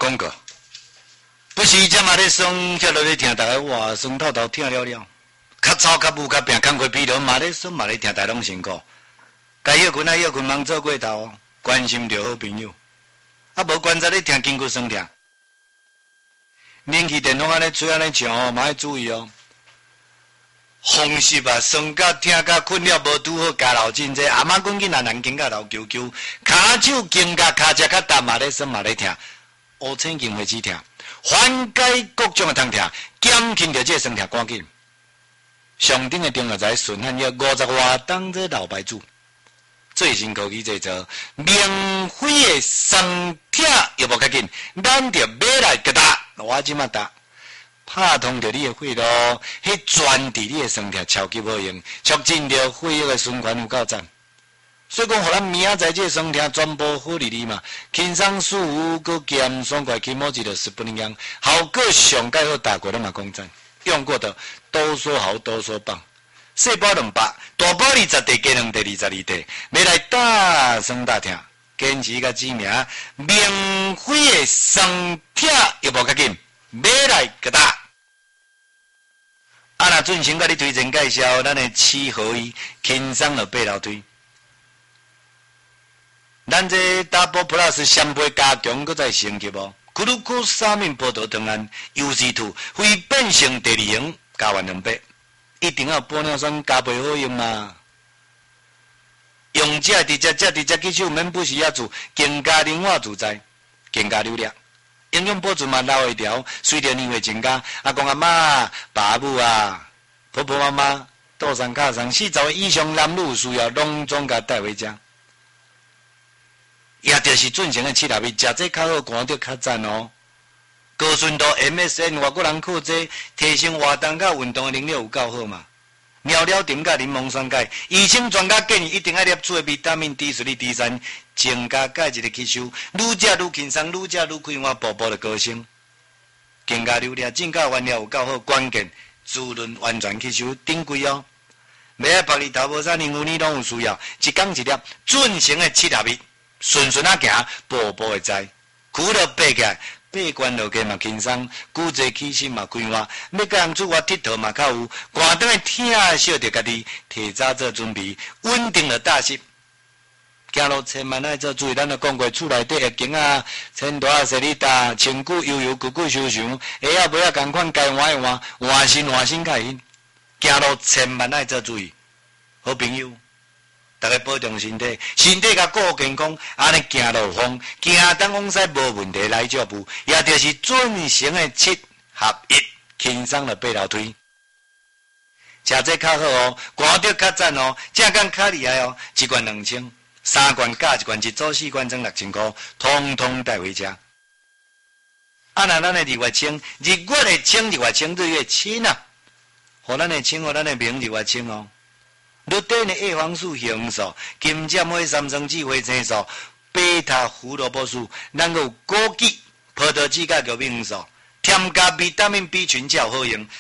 广告。不是这嘛咧爽，跳落咧听，大家哇酸透透听了了，较吵较舞较拼，工课疲劳嘛咧爽嘛咧听，大拢辛苦。该休困啊休困，忙做过头，关心着好朋友。啊无关在咧听筋骨酸痛，冷气电风安尼吹安尼唱哦，嘛要注意哦。风湿啊，酸甲听甲困了无拄好，加老真济，阿妈滚囡仔人经甲老啾啾，骹手经甲骹只较淡嘛咧酸嘛咧听，乌青经会止痛，缓解各种的痛痛，减轻着这酸痛赶紧。上顶的中药材顺汉药50外当做老牌子，最新科技制作，免费的酸痛又无较紧，咱着买来给打，我即马打。拍通着你的血路，迄专治你的酸痛超级好用，促进着血液的循环有够赞。所以讲，互咱明仔载这酸痛全部好哩哩嘛，轻松舒服，搁减爽快，起码一个10分钟，效果上盖好，大家拢嘛讲赞。用过的都说好，都说棒。细包200，大包20地，加2地22地，买来大酸大痛，坚持甲知名，免费的酸痛又无较紧。买来个打，啊！那准先甲你推荐介绍，咱的7合一轻松的背楼推，咱这 Double Plus 香杯加强，搁再升级哦。咕噜咕3面葡萄糖胺 UC2 非变性第2型加完200，一定要玻尿酸加倍好用嘛。用这直接去手，免不时要做，更加灵活自在，更加流量。营养保存嘛留会条，随着年岁增加，阿公阿妈、爸母啊、婆婆妈妈、倒上卡上40岁以上男女需要，拢总甲带回家。也就是准成的7粒米，食这较好，看着较赞哦。高纯度 MSN 外国人靠这提升活动甲运动的能力有够好嘛？尿了丁甲柠檬酸钙，医生专家建议一定要摄取维他命 D3、D3，增加钙质的吸收，愈食愈轻松，愈食愈开花，步步的高升。更加流量，进价原料有够好，关键滋润完全吸收，顶贵哦。每下别日头无啥任何你拢有需要，一天一粒准成的7粒米，顺顺啊行，步步会知，苦了爬起来。爬关落去嘛轻松，骨质起身嘛开花，要甲人出外佚佗嘛较有，寒顿的疼惜着家己，提早做准备，稳定了大息。行路千万爱做注意，咱就讲过厝内底会经啊，穿大洗你大，穿久悠悠，久久想想，下啊尾啊共款该换的换，换身较因。行路千万爱做注意，好朋友。大家保重身体，身体甲顾好健康，安尼行路风，行东往西无问题来脚步，也就是准成的7合1，轻松的爬楼梯。食这较好哦，看着较赞哦，正讲较厉害哦，一罐2000，3罐加一罐，一组4罐装6000块，通通带回家。啊那咱的日月清，日月的清，日月清，日月清啊，互咱的清，互咱的名日月清哦。绿底的叶黄素、红素、金针花、三生子、花青素、贝塔胡萝卜素，咱有枸杞、葡萄籽甲玉米黄素，添加维他命 B 群较好用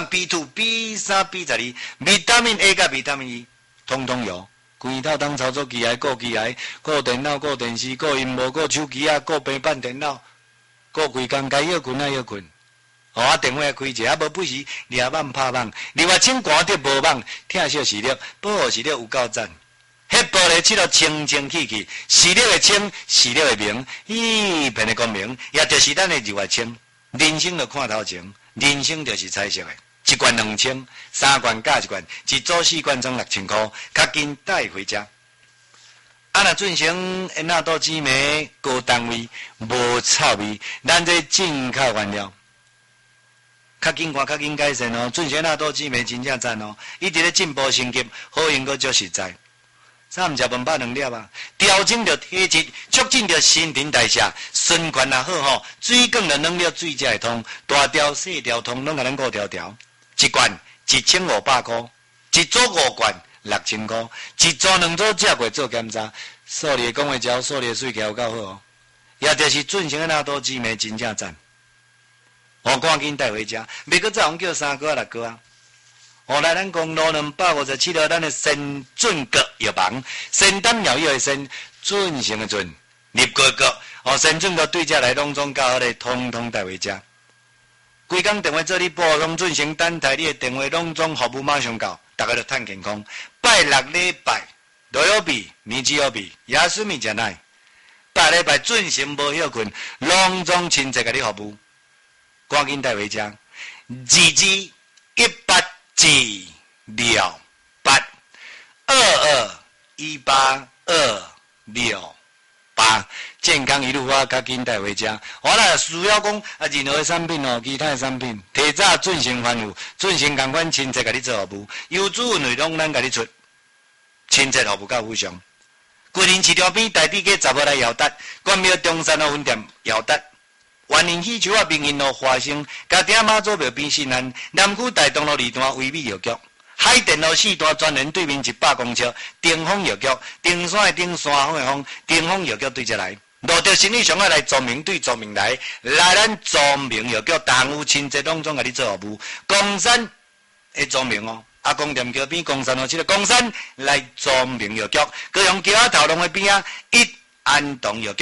，B1、B2、B3、B12，维他命 A 甲维他命 E， 通通有。规套当操作机械、顾机械、顾电脑、顾电视、顾荧幕、顾手机啊、顾平板电脑、顾规工该休困啊休困。我电话开者，啊无不时抓网拍网，另外请看着无网，听小视力，保护视力有够赞。迄玻璃漆都清清气气，视力的清，视力的明，一片的光明，也就是咱的日月清。人生就看头前，人生就是彩色的。一罐2000，3罐加一罐，一组4罐装6000块，较紧带回家。啊，若进行烟仔倒紫梅高单位，无臭味，咱这正靠原料。较紧看，较紧改善哦！准鲜那倒姊妹真正赞哦，一直咧进步升级，好用个足实在。啥毋食饭饱2粒啊？调整着体质，促进着新陈代谢，循环也好吼，水管的能力水才会通，大条细条通拢甲咱顾条条。一罐1500块，一组5罐6000块，一组2组食过做检查，数理讲话招，数理水起有够好哦。也就是准鲜那倒姊妹真正赞。我赶紧带回家，袂搁再用叫3个6个啊！后来咱公路257号，咱的神准阁药房，仙丹妙药的仙，准成的准，立个个， 神准个对家来拢总交咧，通通带回家。规工电话做你报，拢准成等待你的电话拢总服务马上到，大家都趁健康。拜六礼拜都有比，年纪有比，耶稣咪真爱。拜礼拜准时无休困，拢总亲切甲你服务，赶紧带回家。日子1828221828健康一路发，赶紧带回家。我啦需要讲任何的产品哦，其他的产品提早准时反复，准时共款亲切甲你做服务，优质运费拢咱甲你出，亲切服务到非常。桂林市场边台底街10号来摇达，关庙中山路分店摇达。万宁喜球啊，明银路华兴，嘉定妈祖庙边新安，南区大东路2段微美药局，海淀路4段专人对面100公尺，顶峰药局，顶山的顶山峰的峰，顶峰药局对接来。路到生意上来庄明对庄明来咱庄明药局，东有亲戚拢总甲你做服务。公山的庄明哦，阿公店桥边公山路个公山来庄明药局，高雄桥头龙的边啊，一安东药局。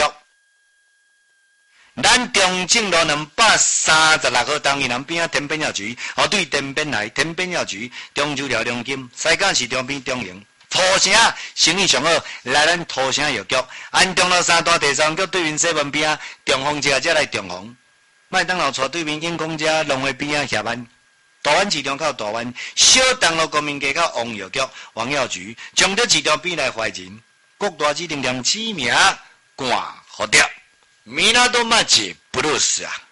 咱中正路236号东义南边啊，天边药局，对天边来天边药局，中州寮中金，西港市场边中营。土城生意上好，来咱土城药局，安中路3段第3局对面西门边啊，中丰街才来中丰，麦当劳厝对面英公街龙华边啊，下湾，大湾市场靠大湾，小东路国民街靠王药局、王药局，中德市场边来怀仁，国大指定店起名挂好掉，米拉多马吉布鲁斯啊。